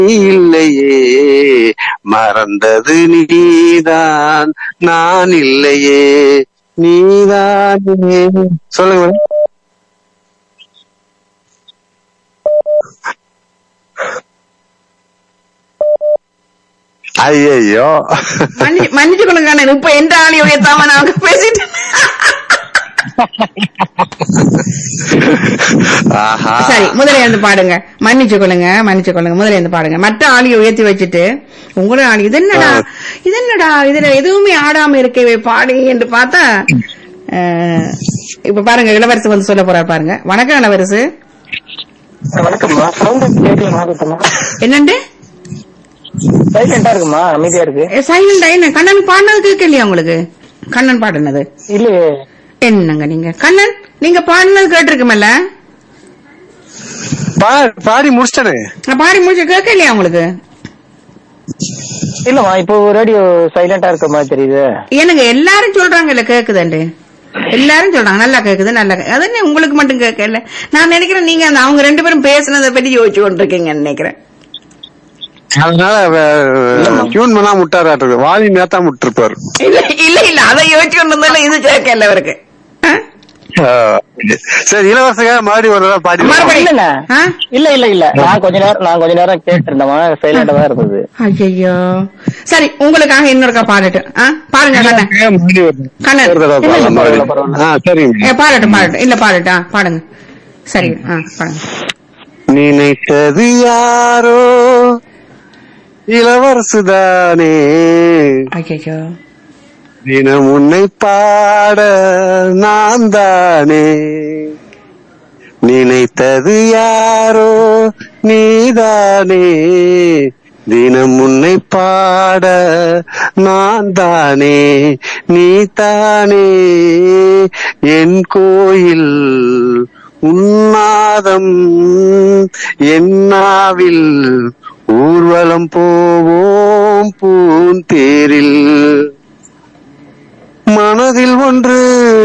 இல்லையே, மறந்தது நீதான் நான் இல்லையே, நீதானே. சொல்லுங்க மேடம். ஐயோ மன்னிச்சு கொள்ளுங்க அண்ணன். இப்ப எந்த ஆளியோ ஏத்தாம நாங்க பேசிட்டு சரி, முதல்ல இருந்து பாடுங்க. மன்னிச்சு கொள்ளுங்க, மன்னிச்சு கொள்ளுங்க. முதல்ல இருந்து பாடுங்க. மற்ற ஆளியை உயர்த்தி வச்சுட்டு உங்களோட ஆளி இது என்னடா இதுல எதுவுமே ஆடாம இருக்கவே பாடி என்று பார்த்தா இப்ப பாருங்க, இளவரசு வந்து சொல்ல போறாரு பாருங்க. வணக்கம் இளவரசு. என்னண்டு சைலண்டா இருக்குமா? அமைதியா இருக்கு. சைலண்டா என்ன? கண்ணன் பாடினது கேட்கலையா உங்களுக்கு? கண்ணன் பாடினது இல்லையே. என்னங்க நீங்க கண்ணன் நீங்க பாடினது கேட்டிருக்குமல்ல? பாடி முடிச்சிட்டே. பாடி முடிச்சு கேட்கலையா உங்களுக்கு? இல்லமா, இப்போ ரேடியோ சைலண்டா இருக்க மாதிரி தெரியுது. எனக்கு எல்லாரும் சொல்றாங்க இல்ல கேக்குதுண்டு. எல்லாரும் சொல்றாங்க நல்லா கேக்குது, நல்லா அது என்ன உங்களுக்கு மட்டும் கேட்கல? நான் நினைக்கிறேன் நீங்க அந்த அவங்க ரெண்டு பேரும் பேசுனதை பத்தி யோசிச்சு கொண்டிருக்கீங்கன்னு நினைக்கிறேன். அதனால டியூன் பண்ணா முட்டாராட்டு வாலி நேத்தா முட்டிருப்பாரு. இல்ல இல்ல இல்ல அதை யோசிச்சு கொண்டு இது கேட்கல அவருக்கு. சரி, இலவசங்க மறுபடியும் ஒரு தடவை பாடி. இல்ல இல்ல இல்ல, நான் கொஞ்ச நேரம் கேட்டு இருந்தேன், சைலண்டா தான் இருந்தது. ஐயோ சரி, உங்களுக்காக இன்னொருக்கா பாடட்டும். பாருங்க கண்ணன் பாடட்டும் பாடட்டும். இல்ல பாடட்டும், பாடுங்க. சரி பாடுங்க. நினைத்தது யாரோ இளவரசுதானே, ஐயோ தினம் உன்னை பாட நான் தானே, நினைத்தது யாரோ நீதானே, தினம் உன்னை பாட நான் தானே, நீ தானே என் கோயில் உன்னாதம், என்னாவில் ஊர்வலம் போவோம் பூந்தேரில், மனதில் ஒன்று